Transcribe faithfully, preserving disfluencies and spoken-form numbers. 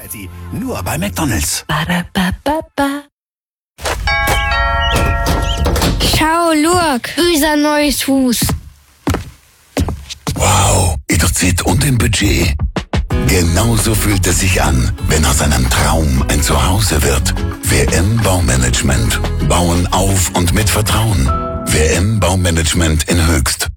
Patty, nur bei McDonald's. Ba-da-ba-ba-ba. Schau, Luak, unser neues Haus. Wow, in der Zeit und im Budget. Genauso fühlt es sich an, wenn aus einem Traum ein Zuhause wird. W M Baumanagement. Bauen auf und mit Vertrauen. W M Baumanagement in Höchst.